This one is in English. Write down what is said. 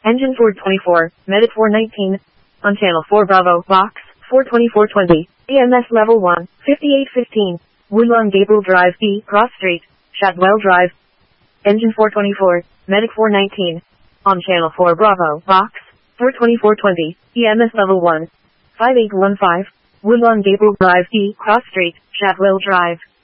Engine 424, Medic 419. On channel 4 Bravo, box, 42420. EMS level 1, 5815. Woodlawn Gabriel Drive B, Cross Street, Shotwell Drive. Engine 424, Medic 419. On channel 4 Bravo, box, 42420. EMS level 1, 5815. Woodlawn Gabriel Drive B, Cross Street, Shotwell Drive.